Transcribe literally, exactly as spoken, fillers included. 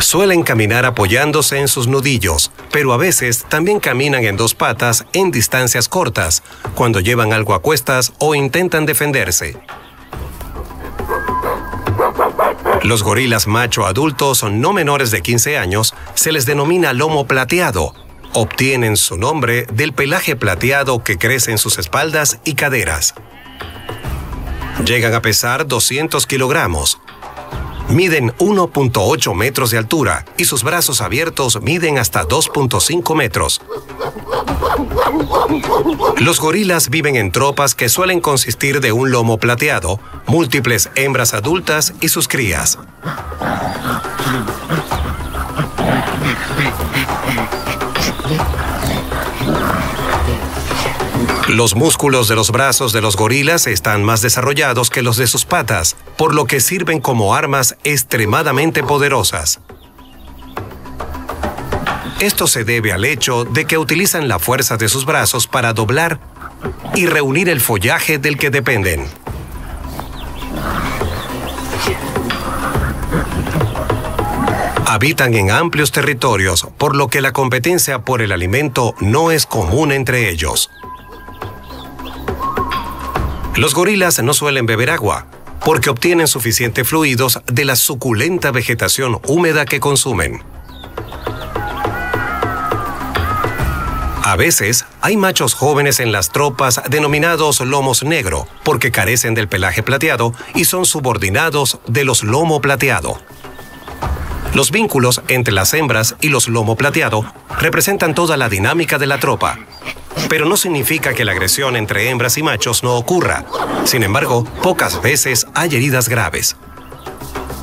Suelen caminar apoyándose en sus nudillos, pero a veces también caminan en dos patas en distancias cortas, cuando llevan algo a cuestas o intentan defenderse. Los gorilas macho adultos no menores de quince años se les denomina lomo plateado. Obtienen su nombre del pelaje plateado que crece en sus espaldas y caderas. Llegan a pesar doscientos kilogramos. Miden uno punto ocho metros de altura y sus brazos abiertos miden hasta dos punto cinco metros. Los gorilas viven en tropas que suelen consistir de un lomo plateado, múltiples hembras adultas y sus crías. Los músculos de los brazos de los gorilas están más desarrollados que los de sus patas, por lo que sirven como armas extremadamente poderosas. Esto se debe al hecho de que utilizan la fuerza de sus brazos para doblar y reunir el follaje del que dependen. Habitan en amplios territorios, por lo que la competencia por el alimento no es común entre ellos. Los gorilas no suelen beber agua, porque obtienen suficientes fluidos de la suculenta vegetación húmeda que consumen. A veces, hay machos jóvenes en las tropas denominados lomos negro, porque carecen del pelaje plateado y son subordinados de los lomo plateado. Los vínculos entre las hembras y los lomo plateado representan toda la dinámica de la tropa, pero no significa que la agresión entre hembras y machos no ocurra. Sin embargo, pocas veces hay heridas graves.